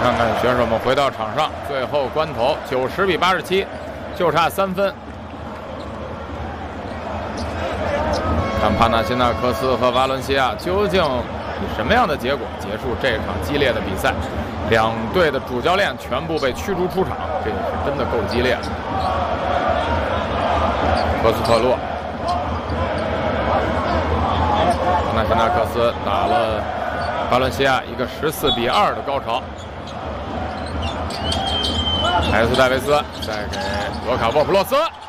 看看选手们回到场上，最后关头90比87，就差3分。看帕纳辛纳克斯和瓦伦西亚究竟以什么样的结果结束这场激烈的比赛？两队的主教练全部被驱逐出场，这也是真的够激烈的。科斯特洛，帕纳辛纳克斯打了巴伦西亚一个14比2的高潮。埃斯戴维斯再给罗卡沃普洛斯，